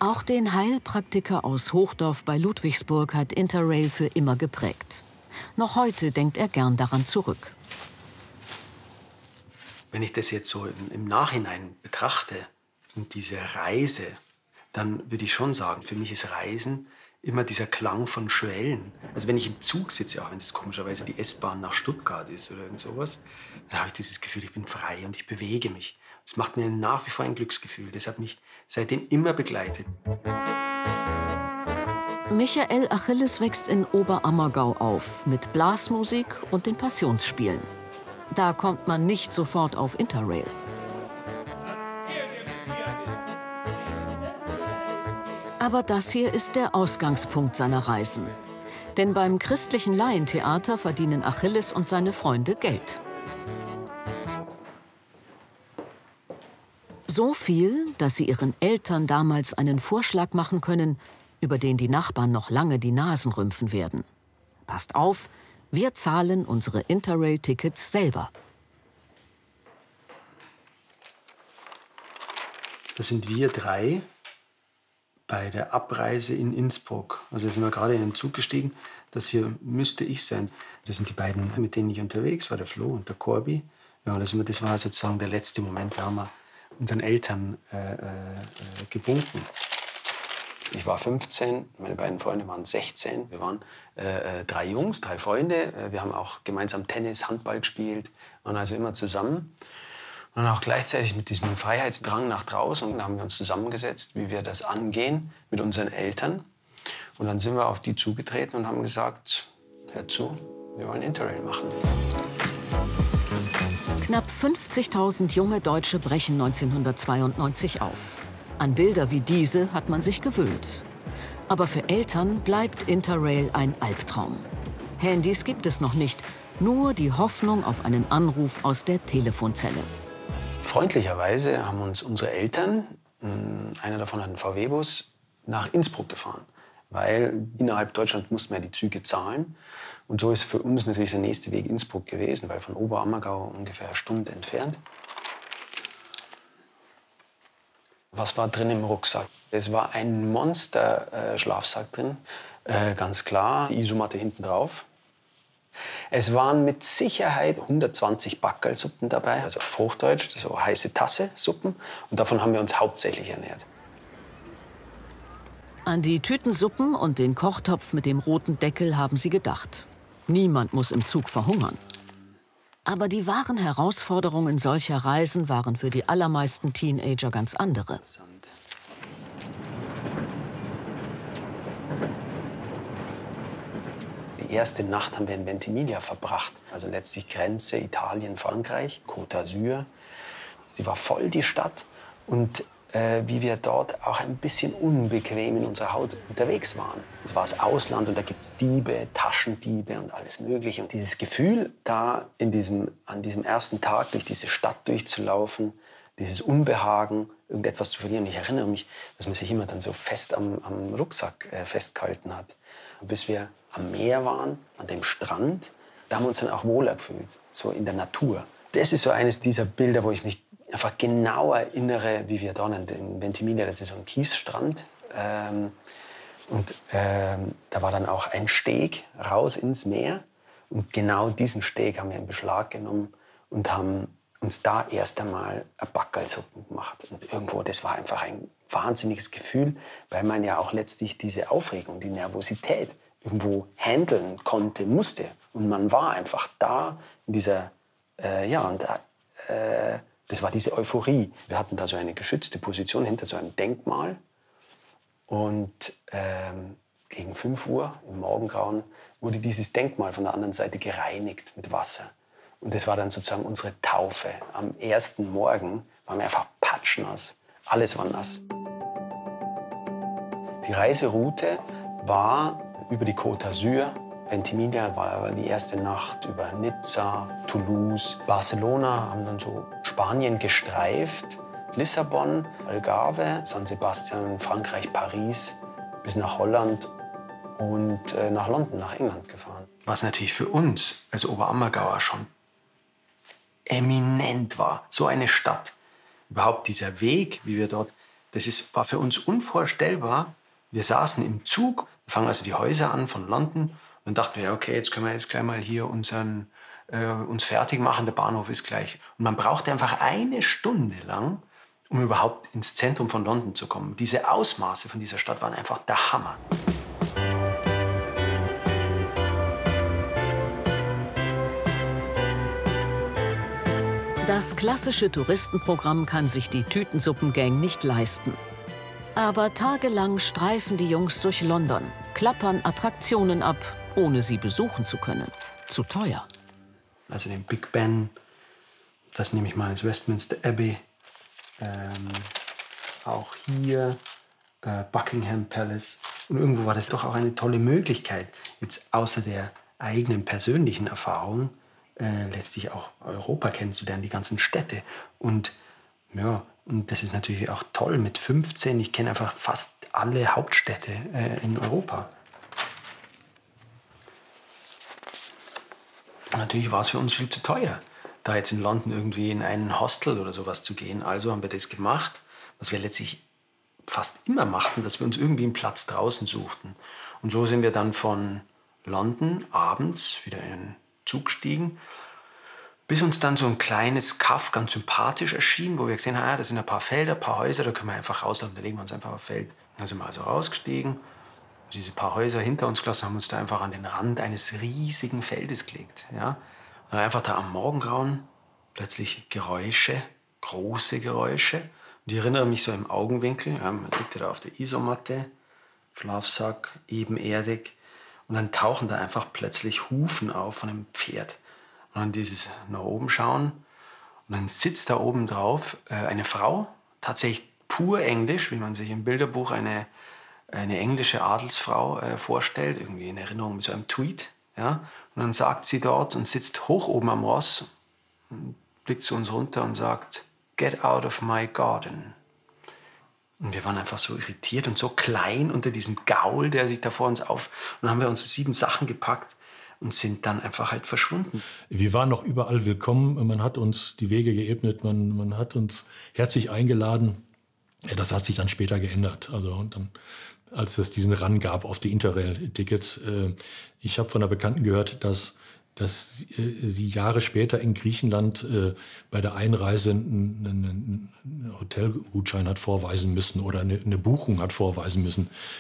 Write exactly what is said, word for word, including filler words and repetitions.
Auch den Heilpraktiker aus Hochdorf bei Ludwigsburg hat Interrail für immer geprägt. Noch heute denkt er gern daran zurück. Wenn ich das jetzt so im, im Nachhinein betrachte und diese Reise, dann würde ich schon sagen, für mich ist Reisen immer dieser Klang von Schwellen. Also wenn ich im Zug sitze, auch wenn das komischerweise die S-Bahn nach Stuttgart ist oder irgend sowas, dann habe ich dieses Gefühl, ich bin frei und ich bewege mich. Das macht mir nach wie vor ein Glücksgefühl. Das hat mich seitdem immer begleitet. Michael Achilles wächst in Oberammergau auf mit Blasmusik und den Passionsspielen. Da kommt man nicht sofort auf Interrail. Aber das hier ist der Ausgangspunkt seiner Reisen. Denn beim christlichen Laientheater verdienen Achilles und seine Freunde Geld. So viel, dass sie ihren Eltern damals einen Vorschlag machen können, über den die Nachbarn noch lange die Nasen rümpfen werden. Passt auf, wir zahlen unsere Interrail-Tickets selber. Das sind wir drei bei der Abreise in Innsbruck. Also da sind wir gerade in den Zug gestiegen. Das hier müsste ich sein. Das sind die beiden, mit denen ich unterwegs war, der Flo und der Corby. Ja, das war sozusagen der letzte Moment, da haben wir unseren Eltern äh, äh, gewunken. Ich war fünfzehn, meine beiden Freunde waren sechzehn. Wir waren äh, drei Jungs, drei Freunde. Wir haben auch gemeinsam Tennis, Handball gespielt, waren also immer zusammen. Und auch gleichzeitig mit diesem Freiheitsdrang nach draußen. Und da haben wir uns zusammengesetzt, wie wir das angehen mit unseren Eltern. Und dann sind wir auf die zugetreten und haben gesagt, hör zu, wir wollen Interrail machen. Knapp fünfzigtausend junge Deutsche brechen neunzehnhundertzweiundneunzig auf. An Bilder wie diese hat man sich gewöhnt. Aber für Eltern bleibt Interrail ein Albtraum. Handys gibt es noch nicht, nur die Hoffnung auf einen Anruf aus der Telefonzelle. Freundlicherweise haben uns unsere Eltern, einer davon hat einen V W-Bus, nach Innsbruck gefahren. Weil innerhalb Deutschland mussten wir die Züge zahlen. Und so ist für uns natürlich der nächste Weg Innsbruck gewesen, weil von Oberammergau ungefähr eine Stunde entfernt. Was war drin im Rucksack? Es war ein Monster-Schlafsack äh, drin, äh, ganz klar. Die Isomatte hinten drauf. Es waren mit Sicherheit hundertzwanzig Backerlsuppen dabei, also auf Hochdeutsch, so heiße Tasse-Suppen. Und davon haben wir uns hauptsächlich ernährt. An die Tütensuppen und den Kochtopf mit dem roten Deckel haben sie gedacht. Niemand muss im Zug verhungern. Aber die wahren Herausforderungen solcher Reisen waren für die allermeisten Teenager ganz andere. Die erste Nacht haben wir in Ventimiglia verbracht, also letztlich Grenze Italien-Frankreich, Côte d'Azur. Sie war voll, die Stadt. Und äh, wie wir dort auch ein bisschen unbequem in unserer Haut unterwegs waren. Es war das Ausland und da gibt es Diebe, Taschendiebe und alles Mögliche. Und dieses Gefühl, da in diesem, an diesem ersten Tag durch diese Stadt durchzulaufen, dieses Unbehagen, irgendetwas zu verlieren. Ich erinnere mich, dass man sich immer dann so fest am, am Rucksack äh, festgehalten hat. Und bis wir am Meer waren, an dem Strand, da haben wir uns dann auch wohler gefühlt, so in der Natur. Das ist so eines dieser Bilder, wo ich mich einfach genau erinnere, wie wir dort in Ventimiglia, das ist so ein Kiesstrand. Ähm, und ähm, da war dann auch ein Steg raus ins Meer. Und genau diesen Steg haben wir in Beschlag genommen und haben uns da erst einmal eine Backerlsuppe gemacht. Und irgendwo, das war einfach ein wahnsinniges Gefühl, weil man ja auch letztlich diese Aufregung, die Nervosität irgendwo handeln konnte, musste. Und man war einfach da in dieser, äh, ja, und da, äh, das war diese Euphorie. Wir hatten da so eine geschützte Position hinter so einem Denkmal. Und ähm, gegen fünf Uhr im Morgengrauen wurde dieses Denkmal von der anderen Seite gereinigt mit Wasser. Und das war dann sozusagen unsere Taufe. Am ersten Morgen waren wir einfach patschnass. Alles war nass. Die Reiseroute war über die Côte d'Azur. Ventimiglia war aber die erste Nacht über Nizza, Toulouse, Barcelona, haben dann so Spanien gestreift, Lissabon, Algarve, San Sebastian, Frankreich, Paris, bis nach Holland und äh, nach London, nach England gefahren. Was natürlich für uns als Oberammergauer schon eminent war, so eine Stadt. Überhaupt dieser Weg, wie wir dort Das ist, war für uns unvorstellbar. Wir saßen im Zug, fangen also die Häuser an von London und dann dachten wir, okay, jetzt können wir jetzt gleich mal hier unseren, äh, uns fertig machen, der Bahnhof ist gleich. Und man brauchte einfach eine Stunde lang, um überhaupt ins Zentrum von London zu kommen. Diese Ausmaße von dieser Stadt waren einfach der Hammer. Das klassische Touristenprogramm kann sich die Tütensuppengang nicht leisten. Aber tagelang streifen die Jungs durch London, klappern Attraktionen ab, ohne sie besuchen zu können. Zu teuer. Also den Big Ben, das nehme ich mal ins Westminster Abbey. Ähm, auch hier äh, Buckingham Palace. Und irgendwo war das doch auch eine tolle Möglichkeit, jetzt außer der eigenen persönlichen Erfahrung, äh, letztlich auch Europa kennenzulernen, die ganzen Städte. Und ja, und das ist natürlich auch toll mit fünfzehn. Ich kenne einfach fast alle Hauptstädte äh, in Europa. Und natürlich war es für uns viel zu teuer, da jetzt in London irgendwie in einen Hostel oder sowas zu gehen. Also haben wir das gemacht, was wir letztlich fast immer machten, dass wir uns irgendwie einen Platz draußen suchten. Und so sind wir dann von London abends wieder in den Zug gestiegen, bis uns dann so ein kleines Kaff ganz sympathisch erschien, wo wir gesehen haben, ah, das sind ein paar Felder, ein paar Häuser, da können wir einfach rauslaufen, da legen wir uns einfach auf Feld. Dann sind wir also rausgestiegen, diese paar Häuser hinter uns gelassen, haben uns da einfach an den Rand eines riesigen Feldes gelegt. Ja? Und dann einfach da am Morgengrauen plötzlich Geräusche, große Geräusche. Und ich erinnere mich so im Augenwinkel, ja, man liegt da auf der Isomatte, Schlafsack, ebenerdig. Und dann tauchen da einfach plötzlich Hufen auf von einem Pferd. Und dann dieses nach oben schauen. Und dann sitzt da oben drauf äh, eine Frau, tatsächlich pur Englisch, wie man sich im Bilderbuch eine, eine englische Adelsfrau äh, vorstellt, irgendwie in Erinnerung mit so einem Tweed. Ja? Und dann sagt sie dort und sitzt hoch oben am Ross, und blickt zu uns runter und sagt, "Get out of my garden." Und wir waren einfach so irritiert und so klein unter diesem Gaul, der sich da vor uns auf... Und dann haben wir unsere sieben Sachen gepackt und sind dann einfach halt verschwunden. Wir waren noch überall willkommen. Man hat uns die Wege geebnet, man, man hat uns herzlich eingeladen. Ja, das hat sich dann später geändert. Also und dann, als es diesen Run gab auf die Interrail-Tickets. Äh, ich habe von einer Bekannten gehört, dass, dass äh, sie Jahre später in Griechenland äh, bei der Einreise einen, einen, einen Hotelgutschein hat vorweisen müssen oder eine, eine Buchung hat vorweisen müssen.